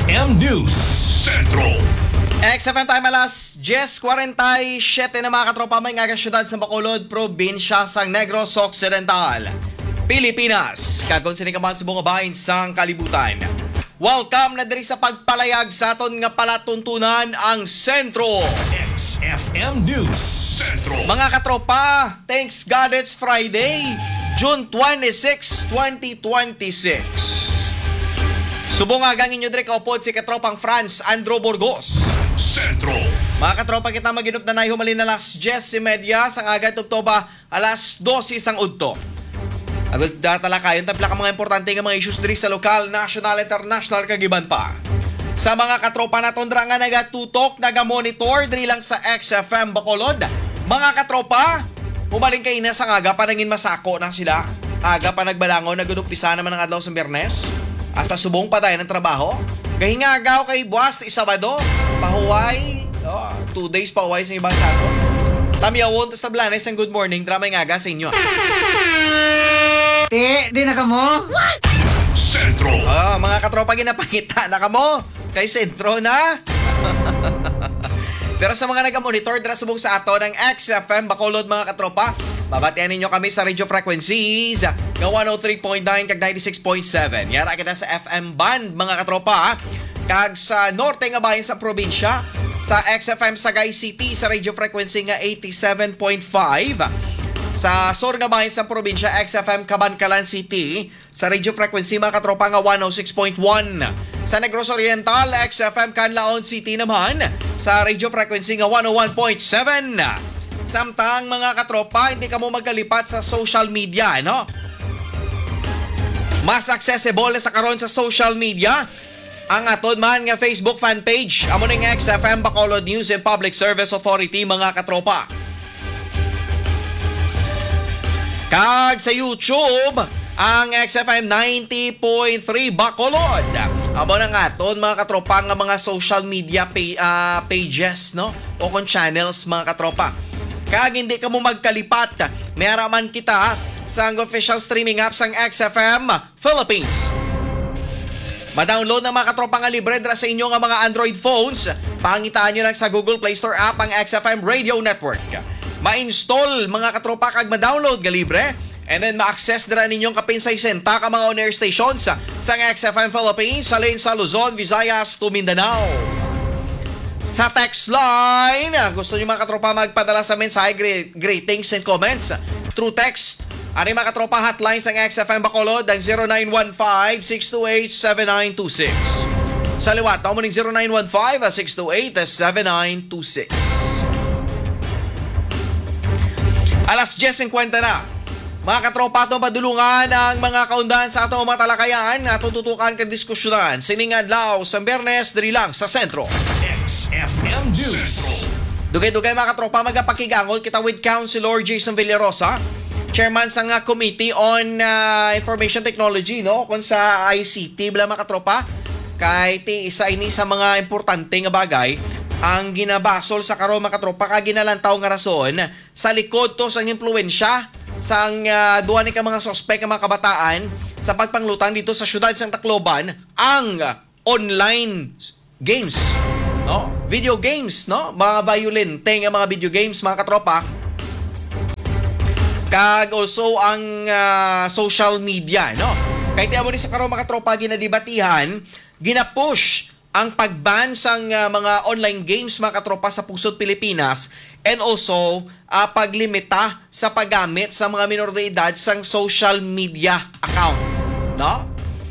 XFM News Centro. XFM time alas 10:47 na mga katropa may nga syudad sa Bacolod, probinsya sang Negros Occidental, Pilipinas. Kagong sinikaman sa buong bahin sang kalibutan. Welcome na diri sa pagpalayag sa aton nga palatuntunan ang Sentro. XFM News Centro. Mga katropa, thanks God it's Friday, June 26, 2026. Subong agang inyo dire kaupod si katropang Franz Andro Burgos. Centro. Mga katropa kita maginup na nahihumalin na alas 10:30 sang agad Oktoba alas 12 sang udto. Agad datala kayon tapla ka mga importante nga mga issues diri sa lokal, national, international kagiban pa. Sa mga katropa naton dra nga nagatutok, nagamonitor diri lang sa XFM Bacolod. Mga katropa, umaling kay na sang aga panangin masako na sila. Aga pa nagbalangon, nagudupisa naman ang adlaw sa Biyernes. Asa subong pa tayo ng trabaho. Kahingagaw kay buwas Sabado, pahuway, 2 days pahuway sa ibang sato. Tamyawon sa Blanes ang good morning, drama nga aga sa inyo. Di na ka mo? What? Centro. Mga katropa ginapangita na ka mo. Kay Sentro na. Pero sa mga nag-monitor dira subong sa ato ng XFM Bacolod mga katropa, babatian ninyo kami sa radio frequencies nga 103.9 kag 96.7. Yara kita sa FM band mga katropa. Kag sa norte nga bahin sa probinsya, sa XFM Sagay City sa radio frequency nga 87.5. Sa sur nga bahin sa probinsya, XFM Cabancalan City sa radio frequency mga katropa nga 106.1. Sa Negros Oriental, XFM Canlaon City naman sa radio frequency nga 101.7. Samtang mga katropa, hindi ka mo magkalipat sa social media, no? Mas accessible sa karon sa social media ang aton man nga Facebook fan page. Amo ning XFM Bacolod News and Public Service Authority mga katropa. Kag sa YouTube, ang XFM 90.3 Bacolod. Amo na nga aton mga katropa nga mga social media pages, no? O kon channels mga katropa. Kag hindi ka mo magkalipat, mayaraman kita sa official streaming apps ng XFM Philippines. Ma-download ng mga katropa nga libre dra sa inyo nga mga Android phones. Pangitaan nyo lang sa Google Play Store app ang XFM Radio Network. Ma-install mga katropa kag ma-download nga libre. And then ma-access dira ninyong kapinsay senta ka mga on-air stations sa XFM Philippines, sa Lane sa Luzon, Visayas to Mindanao. Sa text line, gusto niyo mga katropa magpadala sa mensahe, greetings and comments through text. Ano mga katropa hotline sa XFM Bacolod ang 0915-628-7926. Sa liwat, mo ning 0915-628-7926. Alas 10:50 na. Mga katropa itong padulungan ang mga kaundahan sa atong matalakayan at tututukan kang diskusyonan. Siningan lao sa Biyernes, diri lang sa Sentro. XFM News. Dugay-dugay mga katropa, magapakigangol kita with Councilor Jason Villarosa, Chairman sa nga Committee on Information Technology, no? Kung sa ICT, bala mga katropa, kahit isa ini sa mga importante nga bagay, ang ginabasol sa karon mga katropa, kaginalantaw nga rason, sa likod to sa impluensya sang duwa ni ka mga sospek nga mga kabataan sa pagpanglutang dito sa syudad sang Tacloban ang online games, no? Video games, no? Mga violente nga mga video games mga katropa. Kag also ang social media, no? Kahit amo ni sa karon mga katropa ginadibatihan, ginapush ang pagban sang mga online games mga katropa sa pusod Pilipinas and also paglimita sa paggamit sa mga minor de edad sang social media account, no?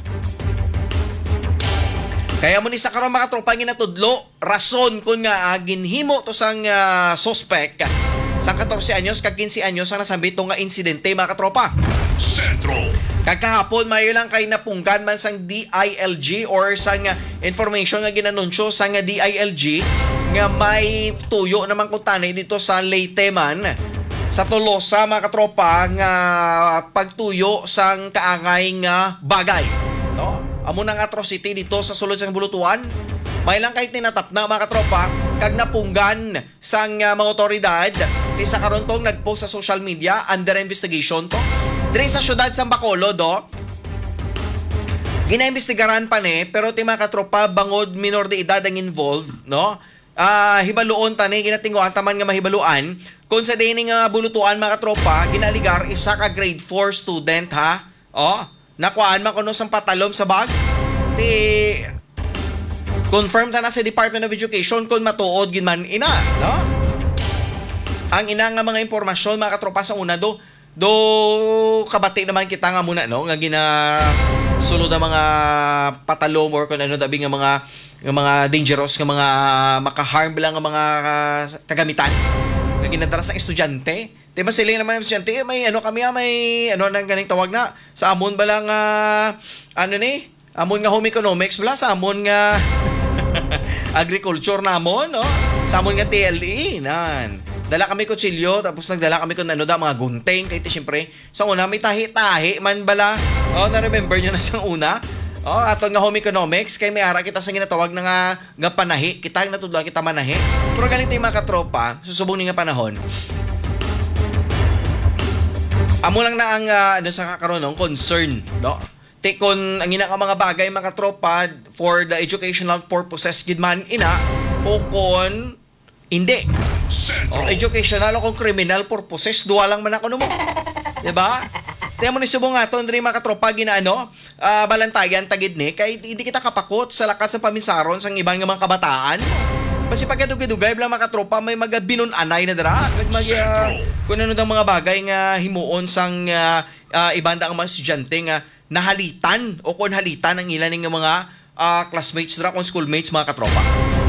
Kaya mo ni sa karon mga katropa ginatudlo rason kun nga ginhimo to sang suspect sa 14 anyos kag 15 anyos ang nasambit nga insidente mga katropa. Centro. Kagahapon mayo lang kay napunggan man sang DILG or sang information nga ginanunsyo sang DILG nga may tuyo naman kung tanay dito sa Leyte man sa Tolosa mga katropa nga pagtuyo sang kaangay nga bagay, no? Amo nang atrocity dito sa sulod sang Bulutuan. May lang kay tinatap na mga katropa kag napunggan sang mga otoridad sa karon tong nagpost sa social media under investigation to. Diri sa syudad sa Bacolod, Ginaimbestigaran pa ni, pero ti mga katropa bangod minor de edad ang involved, no? Hibaluon tani ginatinguan taman nga mahibaluan kung sa day nga bulutuan mga katropa ginaligar isa ka grade 4 student ha. Nakuan man kuno sang patalom sa bag. Ti confirm ta na sa Department of Education kung matuod gid man ina, no? Ang ina nga mga impormasyon mga katropa sa una do kabati naman kita nga muna no nga sulod ang mga patalom or kung ano dabi nga mga dangerous nga mga makaharm lang nga mga kagamitan nga ginadala sa estudyante. Di ba sila naman ng estudyante may nang ganing tawag na sa amon ba lang amon nga home economics bala sa amon nga agriculture namon no sa amon nga TLE nan. Dala kami kutsilyo, tapos nagdala kami kung mga gunting. Kaya siyempre, sa una may tahi-tahi man bala. Na-remember nyo na sa una? Aton nga home economics, kay may ara kita sa ginatawag na nga panahi. Kita ang natudlan kita manahi. Pero galing tayo mga katropa, susubong ni nga panahon. Amo lang na ang sa kakaroon ng concern, no? Kung ang ina ka mga bagay mga katropa for the educational purposes gid man ina o kon hindi. Educational o kung criminal purposes, duwa lang man ako mo. Diba? Kaya mo ni subong nga ito, hindi mga katropa, balantayan, tagid ni, kaya hindi kita kapakot sa lakas sa paminsaron sa ibang mga kabataan. Kasi pagkadugay-dugay, bilang mga katropa, may mga binun-anay na dara. Kung ano daw mga bagay nga himuon sang ibanda ang mga estudyante nga nahalitan o kung halitan ang ilan ng mga classmates dara, kung schoolmates, mga katropa.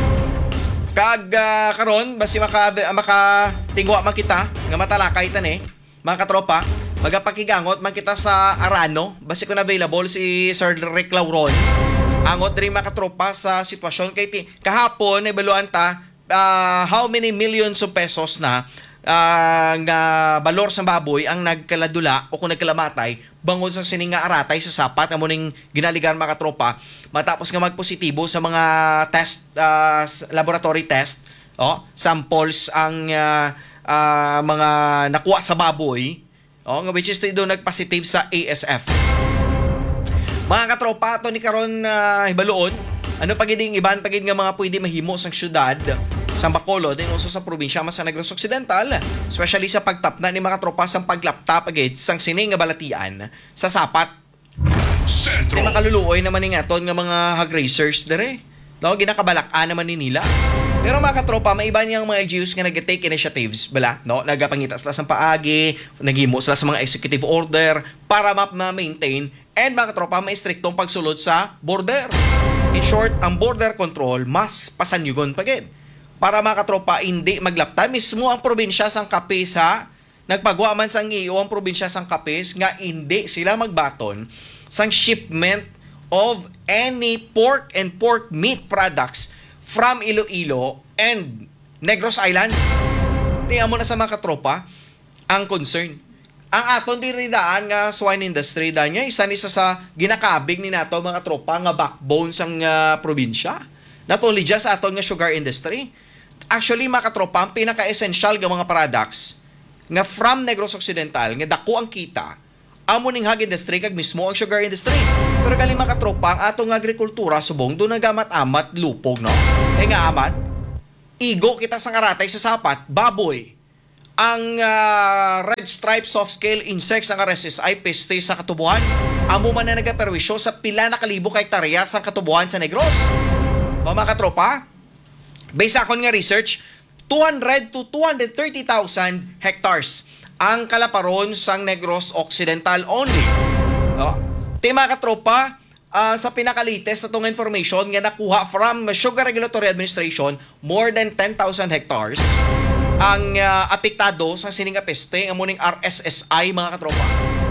Karon basi makatingwa man kita nga matalakay tani mga katropa magapakigangot man kita sa Arano basi kung available si Sir Rick Lauron angot diri mga katropa sa sitwasyon kay kahapon ibaluan ta how many millions of pesos na nga balor sa baboy ang nagkaladula o kung nagkalamatay bangod sa sining nga aratay sa sapat amo ning ginaligan mga katropa matapos nga magpositibo sa mga test laboratory test samples ang mga nakuha sa baboy nga which is do nagpositive sa ASF. Mga katropa to ni karon hibaluon ano pagiding iban pagid nga mga pwede mahimo sang syudad sa Bacolod din uso sa probinsya mas sa Negros Occidental especially sa pagtapna ni mga tropa sang paglaptap agad sang sining nga balatian sa sapat Sentro. Di makaluluoy naman ni aton nga mga hog racers dire no ginakabalak-an naman ni nila pero mga katropa may iba niyang mga LGUs nga nag-take initiatives bala no nagapangita sila sa paagi naghimo sila sa mga executive order para ma-maintain and mga katropa may striktong pagsulod sa border. In short, ang border control mas pasanyugon pagid para mga katropa hindi maglapta mismo ang probinsya sang Capiz nagpagawa man sang iyo ang probinsya sang Capiz nga hindi sila magbaton sang shipment of any pork and pork meat products from Iloilo and Negros Island. Tingnan mo na sa mga katropa ang concern. Ang aton diridaan nga swine industry niya isa sa ginakabig ni nato mga tropa nga backbone sang probinsya. Not only just aton nga sugar industry. Actually mga katropa ang pinaka-essential nga mga products nga from Negros Occidental nga dako ang kita amo ning hog industry kag mismo ang sugar industry. Pero galing mga katropa ang atong agrikultura subong do nagamat-amat lupog no. Kay nga amat igo kita sang aratay sa sapat baboy. Ang red stripe soft scale insects ang RSSI peste sa katubuan amo man na nagaperwisyo sa pila na kalibo ka hektarya sa katubuan sa Negros. Mga katropa based sa akong nga research, 200 to 230,000 hectares ang kalaparon sang Negros Occidental only. Mga katropa, sa pinakalites na itong information nga nakuha from Sugar Regulatory Administration, more than 10,000 hectares ang apektado sa sininga peste, ang muning RSSI mga katropa.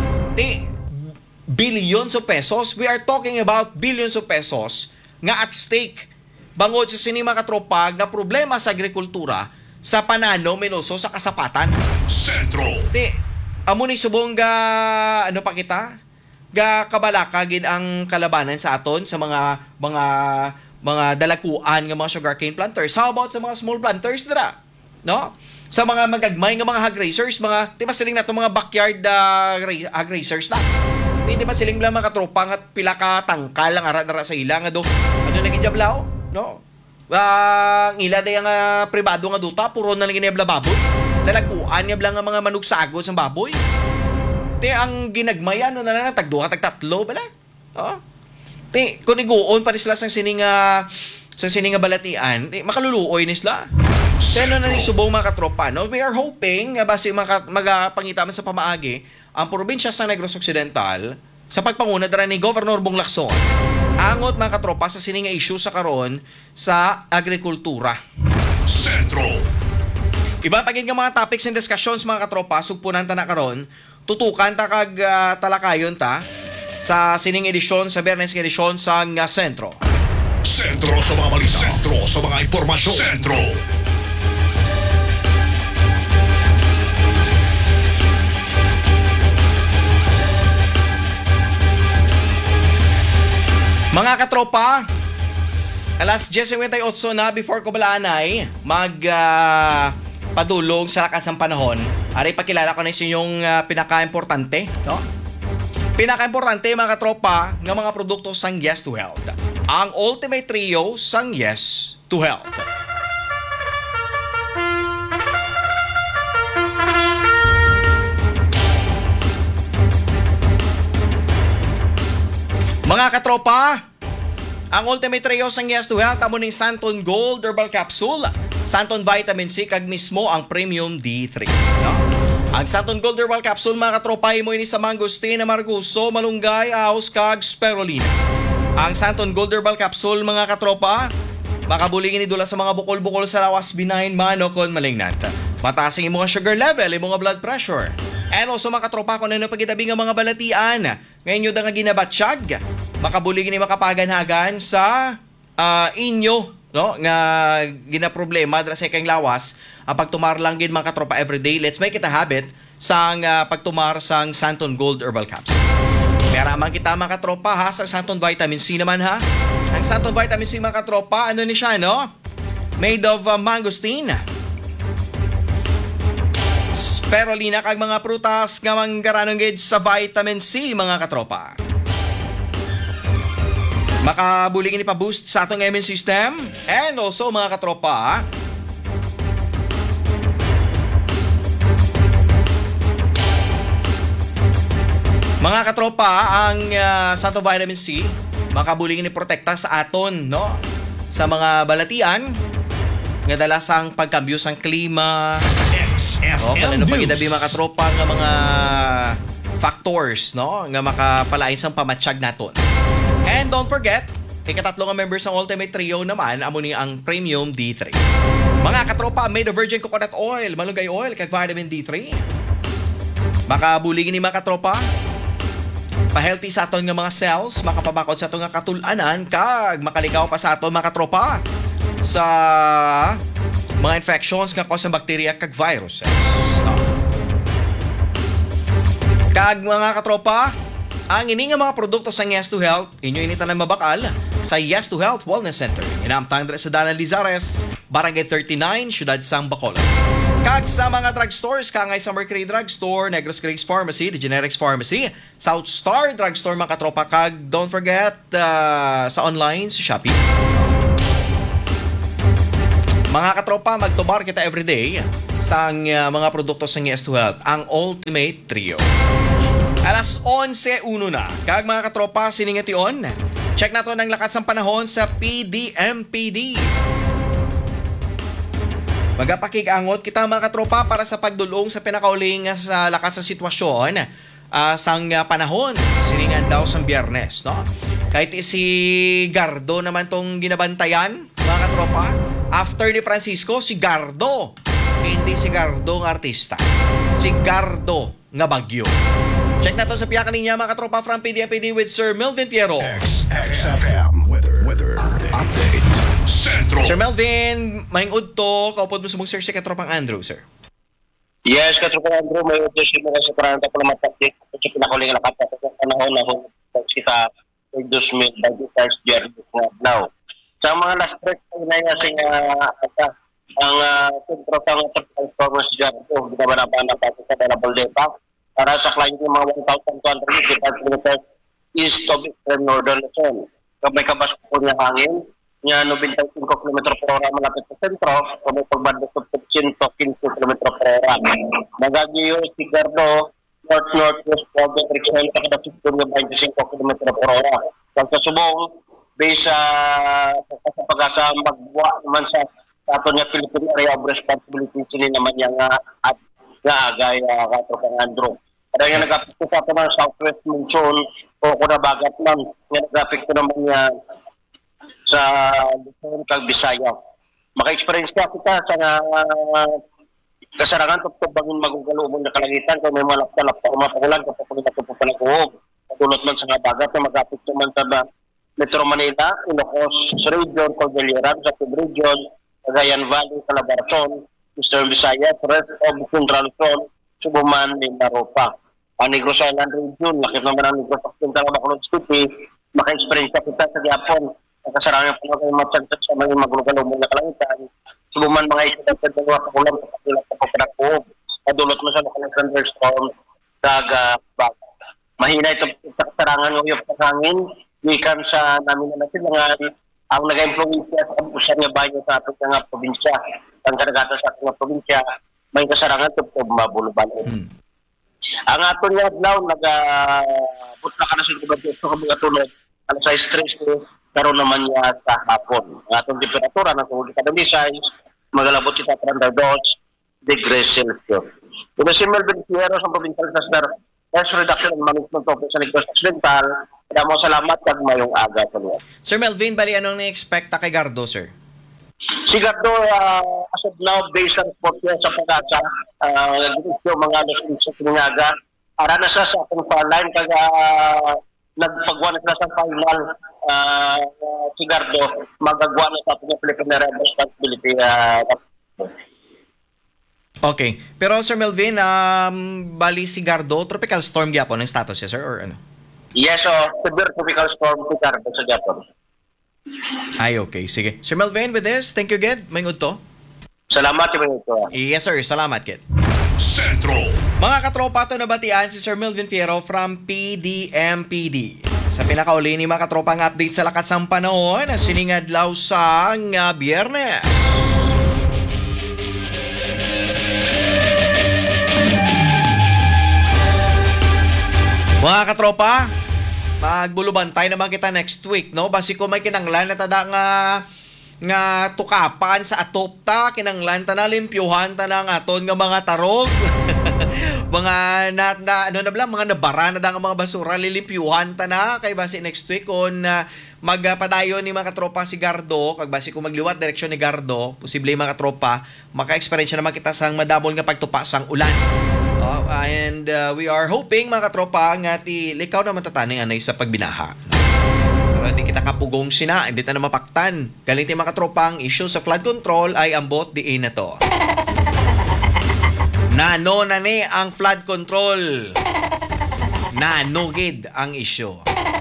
Billions of pesos. We are talking about billions of pesos nga at stake bangod sa sining mga katropa na problema sa agrikultura sa panano menoso sa kasapatan. Sentro. Amo ni subong ga ano pa kita? Ga kabalaka gid ang kalabanan sa aton sa mga dalakuan nga mga sugarcane planters. How about sa mga small planters dira? No? Sa mga magagmay nga mga hog racers, mga tiba siling nato mga backyard hog racers na. Hindi ba siling lang mga katropa at pila ka tangkal lang ara sa ila nga do. Ano naging jablaw? No. Ang ila day nga pribado nga duta puro na lang ginebla baboy. Dalaguan niya lang nga mga manugsagod sa baboy. Te ang ginagmayan no na tagduha tagtatlo bala. Oh. Te kun iguon pa sila sang sininga balatian, te makaluluoy ni sila. Teno na ni subong mga katropa, no? We are hoping nga base magapangita man sa pamaagi ang probinsya sa Negros Occidental sa pagpanguna dara ni Governor Bong Lacson. Angot mga katropa sa sininga issue sa karon sa agrikultura. Sentro. Iba pagin nga mga topics and discussions mga katropa sugpunan ta na karon, tutukan ta kag talakayon ta sa sining edisyon sa Biyernes edisyon sa Sentro. Sentro sa mga balita. Sentro sa mga impormasyon. Sentro. Mga katropa, alas 10:28 na before ko balaanay padulong sa lakas ng panahon. Ari pakilala ko na sa inyong pinaka-importante, no? Pinaka-importante mga katropa ng mga produkto sang Yes to Health. Ang Ultimate Trio sang Yes to Health. Mga katropa, ang Ultimate Trio sang Yes to Health amo ning Santon Gold Herbal Capsule, Santon Vitamin C kag mismo ang Premium D3. No? Ang Santon Gold Herbal Capsule mga katropa imo ini sa mangosteen, marguso, malunggay, ahos kag spirulina. Ang Santon Gold Herbal Capsule mga katropa makabulingin ni dula sa mga bukol-bukol sa lawas benign man o kon malignant. Mataas ang imong sugar level, imong blood pressure. And also mga katropa kung ano pagitabi nga mga balatian. Ngayon yun nga ginabatsyag, makabulingin ni makapaganhagan sa inyo, no? Nga ginaproblema dra sa ikang lawas. Pagtumar lang gid mga katropa everyday. Let's make it a habit sang pagtumar sang Santon Gold Herbal Capsule. Meraman kita mga katropa ha sa Santon Vitamin C naman ha. Ang Santon Vitamin C mga katropa, ano ni siya no? Made of mangosteen, spirulina kag mga prutas nga manggaranong gid sa vitamin C mga katropa. Makabulingin ni pa-boost sa atong immune system and also mga katropa ang Santon Vitamin C makabulingin ni protekta sa aton no sa mga balatian nga dalasang pagkambyo sang klima. XFM Kanino News. pagidabi mga katropa nga mga factors no nga makapalain sang pamatsyag naton. And don't forget, ikatatlo nga members ng Ultimate Trio naman amo ni ang Premium D3. Mga katropa made of virgin coconut oil, malunggay oil kag vitamin D3. Makabulingin ni mga katropa pa-healthy sa aton nga mga cells, makapabakod sa aton nga katul-anan kag makalikaw pa sa aton mga katropa sa mga infections nga cause ng bacteria kag viruses. Kag mga katropa, ang ini nga mga produkto sa Yes to Health, inyo inita na mabakal sa Yes to Health Wellness Center. Inaamtang sa Dalan Lizares, Barangay 39, Syudad Sang Bacolod. Kag sa mga drugstores, kangay sa Mercury Drugstore, Negros Creeks Pharmacy, The Generics Pharmacy, South Star Drugstore mga katropa, kag don't forget sa online, sa Shopee. Mga katropa, magtubar kita everyday sa mga produkto sa Yes to Health, ang Ultimate Trio. Alas 11:01 na. Kag mga katropa, siningation. Check nato ng lakas ng panahon sa PDMPD. Magapakig-angot kita mga katropa para sa pagdulong sa pinakauling sa lakas sa sitwasyon sang panahon. Siningan daw sa Biyernes, no? Kahit si Gardo naman tong ginabantayan, mga katropa. After ni Francisco, si Gardo. Hindi si Gardo ng artista. Si Gardo nga bagyo. Check na to sa piyakan niya mga katropa from PDMPD with Sir Melvin Fierro. XFM Weather Update. Sentro. Sir Melvin, maingod to. Kaupod mo sa mong Sir si katropang Andrew, sir. Yes, Katropang Andrew, may audition mo sa parang kapulamat update. Kasi pinakuling nakapata sa panahon na kita 2000 bago first year now. Sa mga last break na yung ang sentro ng performance dyan ito, ginawa na pa sa available data. para sa client ng mga 1,255 kilometers east of Eastern Northern Luzon. May kabas po niya hangin, niya 95 km per hora malapit sa sentro, may pagbanda sa 115 km per hora. Nagagiyo si Gardo, north-northwest po, direction sa kadapit po niya 25 km per hora. Sa Subong, based sa pag-asa magbuwa naman sa ato niya Philippine Area of Responsibility, sini naman niya at agay Katropang Andrew. Kaya nga nag-apekto sa ito ng southwest monsoon o kunabagat man, nga nag-apekto naman niya sa Luzon, kag Bisaya. Maka-experience na kita sa kasarangan tuptub bangin magugalumon na kalangitan kung may malapta-lapta o mapakulan kapag ito po panakuhog. Tulot man sa nga bagat na mag-apekto man sa Metro Manila, Ilocos Region, Cordilleran, sa Region, Cagayan Valley, Calabarzon, Eastern Visayas, rest of Central Luzon, Subuman, Mindaropa. Ang Negros Island Region, lakit naman ang Negros Occidental Bacolod City, maka-experience ka kita sa Japon, ang kasarangan po kayo matsagtag sa mga maglugalumong na kalangitan, Subuman mga isidad sa dalawa pakulang sa kapilang sa pagpanakuhog, adulot mo sa local thunderstorm, baga. Mahina ito sa kasarangan ng uyap ng hangin, wikan sa namin na natin, ang nag-impluensya sa kabusan nga bayo sa ating nga probinsya, ang karagata sa ating nga probinsya, may kasarangan ito mabuluban. Ang aton nga adlaw nag-putla ka na sa gobyerno sa kabugatulog, ang sa stress karon naman niya sa hapon. Ang atong temperatura ng tungkol kada Visay, magalabot kita 32 degrees Celsius. Kung si Melvin Fierro sa Provincial Disaster Reduction and Management Office sa Negros Occidental, kaya mo salamat kag mayong aga sa luwas. Sir Melvin, bali anong na-expect kay Gardo, sir? Si Gardo, as of now, based on report niya sa pag-asa, yung mga alas sa Tingaga, para na sa ating frontline, kag nagpagwa na sa final, si Gardo, magagawa na sa ating Philippine Area of Responsibility. Okay. Pero Sir Melvin, bali si Gardo, tropical storm gyapon ang status niya, sir, or ano? Yes, severe tropical storm si Gardo sa Japan. Ay, okay. Sige. Sir Melvin, with this, thank you again. May to. Salamat yung ito. Yes, sir. Salamat, Kit. Sentro. Mga katropa, ito nabatian si Sir Melvin Fierro from PDMPD. Sa pinakauli ni mga katropa ng update sa lakat ng panahon na siningadlaw sa Biyernes. Mga katropa, magbulubantay naman kita next week, no? Basi ko may kinanglan na tada nga tukapan sa atopta, kinanglan ta na limpyuhan ta na nga aton nga mga tarog. mga mga nabara na da nga mga basura lilimpyuhan ta na kay basi next week kon magpadayon ni mga katropa si Gardo, kag basi kung magliwat direksyon ni Gardo, posible mga katropa maka-experience naman kita sang madabol nga pagtupa sang ulan. And we are hoping mga katropa nga ti likaw na matataning anay sa pagbinaha. Pero di kita kapugong sina, hindi ta na mapaktan. Galing ti mga katropa, ang issue sa flood control ay ambot diin na to. Nano na ni ang flood control. Nanugid ang issue.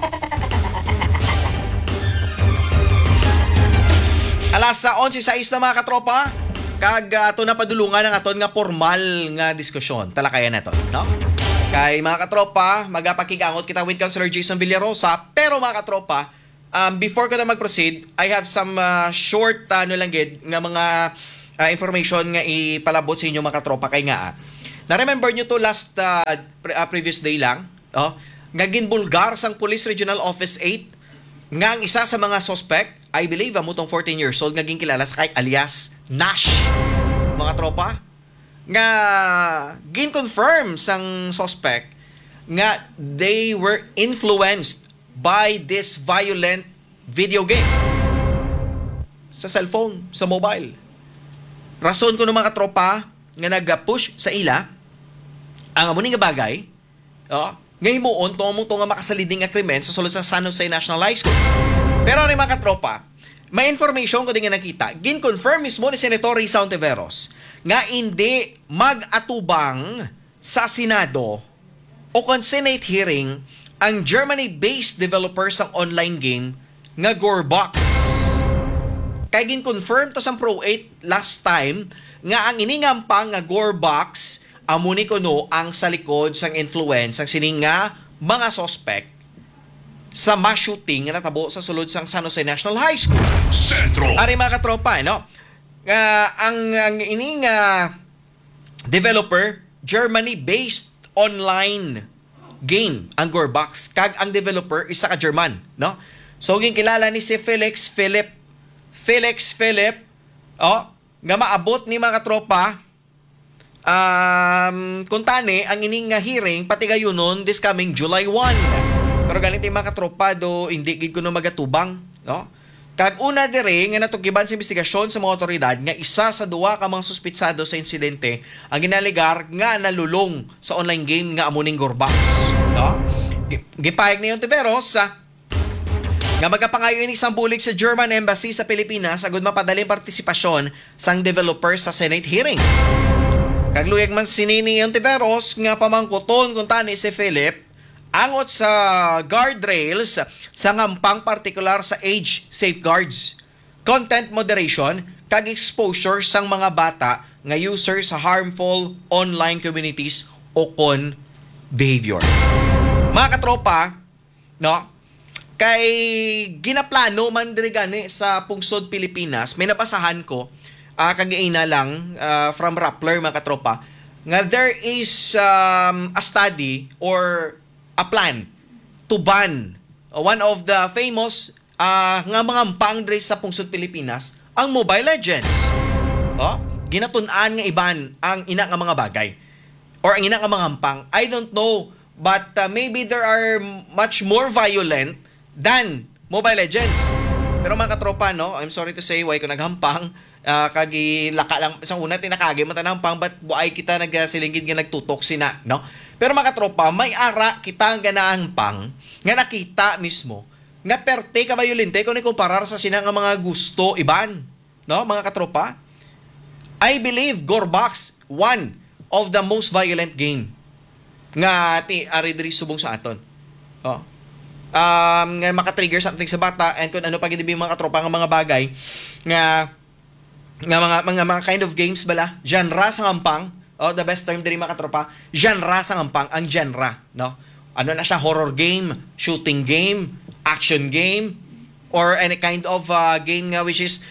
Alas sa 11:06 na mga katropa. Kag ato na padulungan ang aton nga formal nga diskusyon. Talakayan na to, no? Kay mga katropa, magapakigangot kita with Councilor Jason Villarosa. Pero mga katropa, before ko na mag-proceed, I have some short nga mga information nga ipalabot sa inyo mga katropa kay nga. Na-remember nyo to last previous day lang, nga ginbulgar sang Police Regional Office 8 nga ang isa sa mga suspect, I believe, amutong 14 years old, naging kilala sa kay alias Nash. Mga tropa, nga gin-confirm sang suspect nga they were influenced by this violent video game sa cellphone, sa mobile. Rason ko ng mga tropa nga nag-push sa ila ang amuning nga bagay, ngayon mo on, to nga makasaliding nga krimen sa sulod sa San Jose National High School. Pero ano mga katropa, may information ko din nga nakita, gin-confirm mismo ni Senator Risa Ontiveros nga hindi mag-atubang sa Senado o Senate hearing ang Germany-based developer sa online game nga Gorebox. Kaya gin-confirm to sa Pro 8 last time nga ang iningampang nga Gorebox amo ni kuno ang sa likod sang influence ang sining nga mga suspect sa mass shooting nga natabo sa sulod sang San Jose National High School. Sentro. Ari mga katropa, no? Ang ining developer, Germany-based online game ang Gorebox. Kag ang developer isa ka German, no? So kilala ni si Felix Philip, nga maabot ni mga katropa kung tani ang ining hearing pati gayunon this coming July 1. Pero galing ti mga katropa do hindi gid kuno magatubang, no? Kag una dire nga natugiban sa investigasyon sa mga otoridad nga isa sa duwa ka mga suspitsado sa insidente ang ginaligar nga nalulong sa online game nga amo ning Gorebox, no? Gipahig ni Ontiveros nga magapangayo ini isang bulig sa German Embassy sa Pilipinas agud mapadaling partisipasyon sang developer sa Senate hearing. Kagluyag man sinini Ontiveros nga pamangkuton kung tani si Philip angot sa guardrails sa ngampang partikular sa age safeguards, content moderation, kag exposure sang mga bata nga user sa harmful online communities o con behavior. Mga katropa, no? Kay ginaplano man diri gani sa pungsod Pilipinas, may nabasahan ko kagaina lang from Rappler mga katropa nga there is a study or a plan to ban one of the famous nga mga ampang diri sa pungsod Pilipinas ang Mobile Legends. Ginatun-an nga iban ang ina nga mga bagay or ang ina nga mga ampang. I don't know, but maybe there are much more violent than Mobile Legends. Pero mga katropa, no, I'm sorry to say, why ko naghampang, kagi laka lang, isang una tinakagi, matanampang, but buay kita nagsilingid nga nagtutok sina, no? Pero mga katropa, may ara kita ang ganaang pang, nga nakita mismo, nga perte ka violente kung ikumparar sa sina nga mga gusto iban, no, mga katropa? I believe Gorebox, one of the most violent game nga aridri subong sa aton. Nga maka-trigger something sa bata and kung ano pa gid mga katropa nga mga bagay nga mga kind of games bala genre sa ngampang, the best term diri mga katropa, genre sa ngampang ang genre, no? Ano na siya, horror game, shooting game, action game, or any kind of game nga which is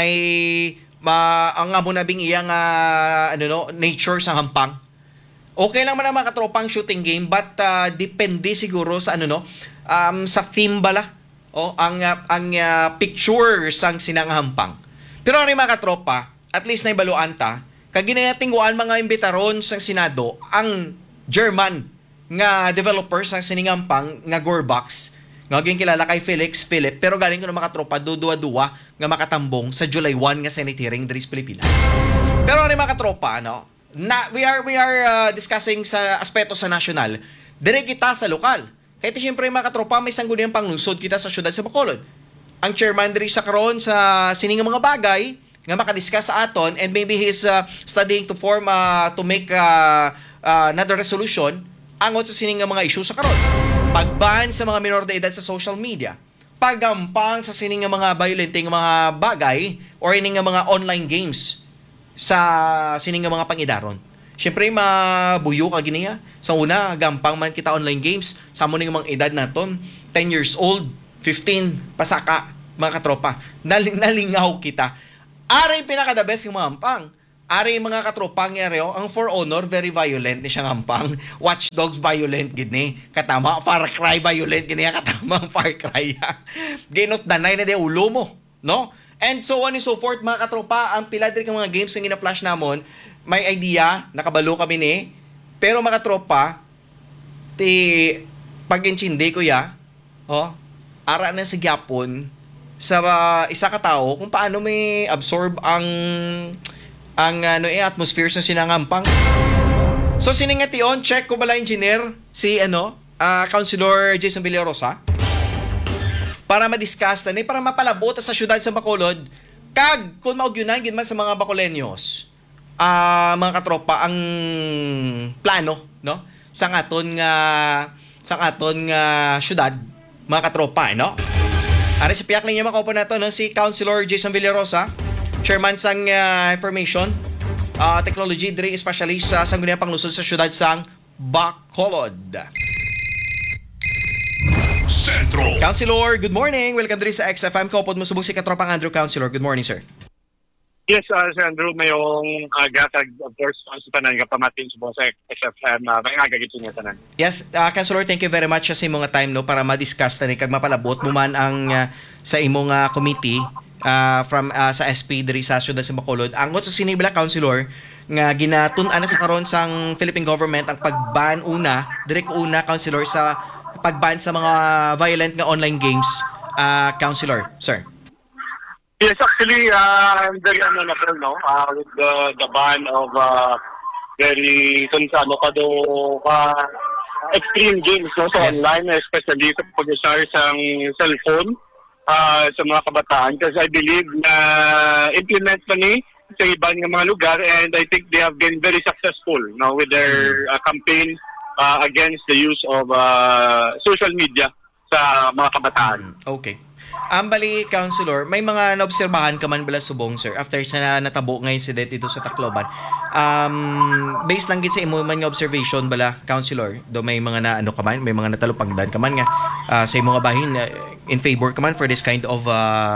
ang amo na bing iya nga nature sa ngampang. Okay lang man ang mga katropang shooting game, but depende siguro sa sa theme bala ang picture sang sinanghampang. Pero ani mga katropa, at least na ibaluan ta kag ginatingguan mga imbitaron sang Senado ang German nga developers sang siningampang nga Gorebox nga kilala kay Felix Philip, pero galing ko na mga katropa duwa-duwa nga makatambong sa July 1 nga Senate hearing diri sa Pilipinas. Pero ani mga katropa, we are discussing sa aspeto sa national, dire kita sa lokal. Kahit siyempre mga katropa, may sangguniang panglungsod kita sa syudad sa Bacolod. Ang chairman diri sa karon sa sining mga bagay nga makadiscuss sa aton, and maybe he's studying to form to make another resolution angot sa sining mga issue sa karon. Pagban sa mga minor de edad sa social media, pagampang sa sining mga violent nga mga bagay or ining mga online games sa sining mga pangidaron. Siyempre, mabuyo ka giniya. Sa una, gampang man kita online games. Sa mo ning mga edad naton, 10 years old, 15, pasaka, mga katropa. Nalingaw kita. Ari pinaka-the best ng mga ampang. Ari mga katropa nga reo, ang For Honor, very violent ni siyang ampang. Watch Dogs, violent gini. Katama, Far Cry, violent gini. Katama, Far Cry. Ginot danay na de ulo mo. No? And so on and so forth, mga katropa, ang piladri ng mga games na gina-flash namon, may idea, nakabalo kami ni. Pero mga tropa, pag-inchindi ko ara na sa gyapon sa isa ka tao kung paano may absorb ang atmosphere sa sinangampang. So siningati on, check ko bala engineer si Councilor Jason Villarosa para ma-discuss para mapalabot sa syudad sa Bacolod kag kung maugyunan gid man sa mga Bacolenyos. Mga katropa ang plano sa aton nga syudad, mga katropa, Ari si piyak niya makaupo na to si Councilor Jason Villarosa, chairman sang information technology diri especially sa sangguniang panglusod sa syudad sang Bacolod. Sentro. Councilor, good morning. Welcome diri sa XFM. Kaupod mo subong si Katropang Andrew. Councilor, good morning, sir. Yes, Sir Andrew, mayong gatag, of course, ang tanan nga pamatin sa SFM, may agagit niya tanan. Yes, Councilor, thank you very much sa imong time no para ma-discuss tani kag mapalabot mo man ang sa imong committee from sa SP diri sa siyudad sa Bacolod. Ang sa sinibla, Councilor, nga ginatun-an na sa karon sang Philippine government ang pagban Councilor, sa pagban sa mga violent nga online games, Councilor, sir. Yes, actually, I'm very honorable, no, with the ban of very extreme games, no, so Yes. online, especially sa pag-share sa cellphone sa mga kabataan, because I believe na implement pa ni sa ibang mga lugar, and I think they have been very successful, no, with their campaign against the use of social media sa mga kabataan. Okay. Bali, Councilor, may mga naobserbahan ka man bala subong, sir, after sa natabo nga incident dito sa Tacloban. Based lang gid sa imo man nga observation bala, Councilor, do may mga na ka man, may mga natalupangdan ka man nga sa imo nga bahin, in favor ka man for this kind of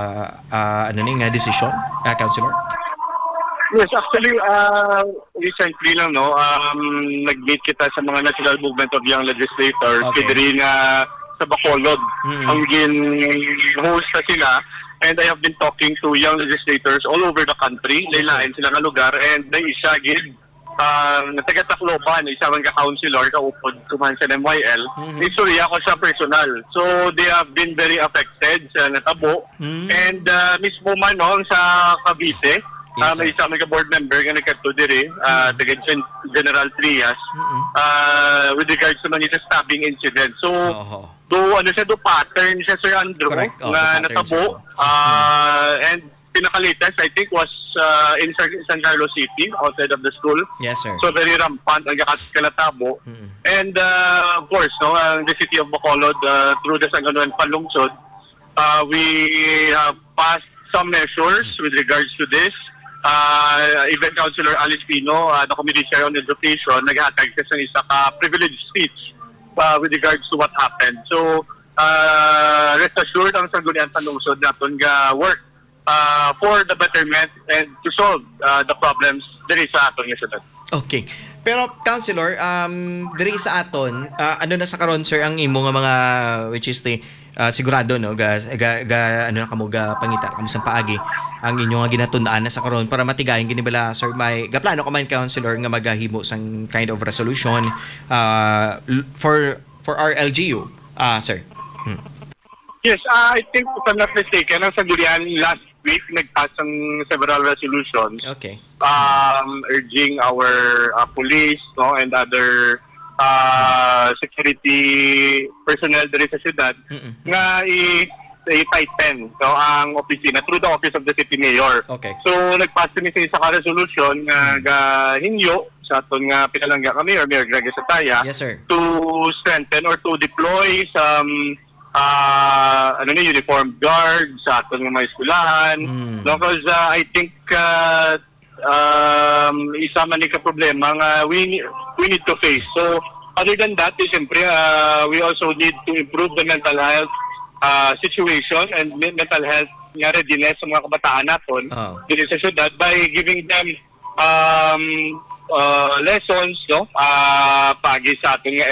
decision, Councilor? Yes, actually, recently lang, no, nag-meet kita sa mga National Movement of Young Legislators, Okay. Pidri na sa Bacolod. Ang gin-host na sila, and I have been talking to young legislators all over the country. Laylain sila nga lugar, and may isa gid na taga Tacloban, isa man ka-councilor, kaupod kuman sa MYL. Istorya ko siya personal. So, they have been very affected sa natabo. And mismo man, no, sa Cavite, Yes, may isa may board member nga nagkadto diri, taga General Trias, with regards to manita stabbing incident. So, do pattern siya, Sir Andrew, Correct. Oh, na the patterns, natabo. And pinaka-latest, I think, was in San Carlos City, outside of the school. Yes, sir. So, very rampant ang kalatabo. And, of course, no, the city of Bacolod, through the Sanganuan Panlungsod, we have passed some measures with regards to this. Even Councilor Alice Pino, the Committee Chair on Education, naghatag sa isa ka privileged speech with regards to what happened. So, rest assured ang Sangguniang Panlungsod naton nga work for the betterment and to solve the problems diri sa aton nga syudad. Okay. Pero, Councilor, diri sa aton, ano na sa karon, sir, ang imo nga mga, which is the, sigurado, no, ano na kamo, pangitan, kamo sa paagi, ang inyo nga ginatundaan na sa karon para matigayin ginibala, sir, may, gaplano ka man, Councilor, nga maghahimo sang kind of resolution for our LGU, sir. Yes, I think if I'm not mistaken, ang Sangguniang last week nagpass ang several resolutions Okay. urging our police, no, and other security personnel diri sa syudad nga i-tighten, no, ang opisina through the office of the city mayor. Okay. So nagpass kami sa isa ka resolution nga hinyo sa aton nga pinalangga kami or Mayor Greg Sataya Yes, sir. to strengthen or to deploy some uniformed guards sa aton nga mga eskwelahan. No, because I think isa man ni ka problema nga we need to face. So other than that, siyempre we also need to improve the mental health situation and mental health nga readiness sa mga kabataan naton dito sa syudad by giving them lessons, no, pagi sa aton nga